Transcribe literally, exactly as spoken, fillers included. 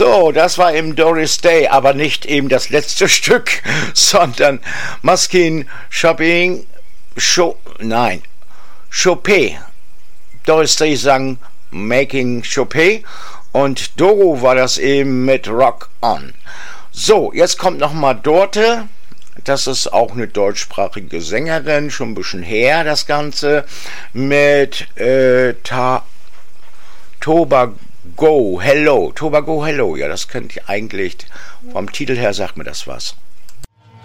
So, das war eben Doris Day, aber nicht eben das letzte Stück, sondern Maskin Shopping, Cho, nein, Chopin. Doris Day sang Making Chopin und Doro war das eben mit Rock On. So, jetzt kommt nochmal Dorte. Das ist auch eine deutschsprachige Sängerin, schon ein bisschen her das Ganze, mit äh, Ta Tobago Hello. Tobago Hello, ja, das kennt ihr eigentlich, vom Titel her sagt mir das was.